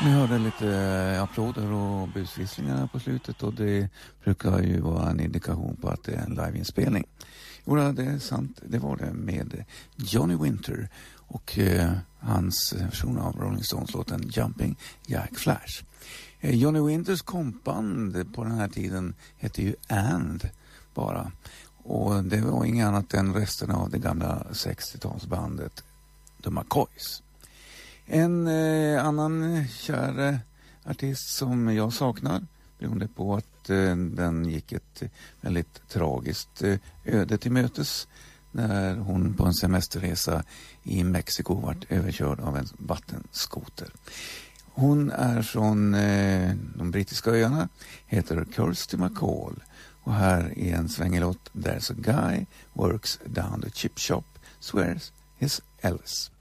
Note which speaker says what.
Speaker 1: Ni hörde lite applåder och busvisslingar på slutet, och det brukar ju vara en indikation på att det är en liveinspelning. Jo, det är sant. Det var det med Johnny Winter och hans version av Rolling Stones-låten Jumping Jack Flash. Johnny Winters kompband på den här tiden hette ju And bara. Och det var inget annat än resten av det gamla 60-talsbandet The McCoys. En annan kär artist som jag saknar, beroende på att den gick ett väldigt tragiskt öde till mötes när hon på en semesterresa i Mexiko vart överkörd av en vattenskoter. Hon är från de brittiska öarna, heter Kirsty MacColl, och här är en svängelåt. There's a guy works down the chip shop, swears his Ellis.